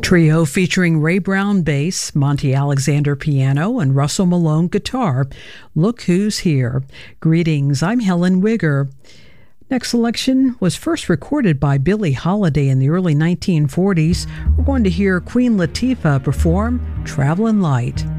Trio featuring Ray Brown bass, Monty Alexander piano, and Russell Malone guitar. Look Who's Here. Greetings, I'm Helen Wigger. Next selection was first recorded by Billie Holiday in the early 1940s. We're going to hear Queen Latifah perform Travelin' Light.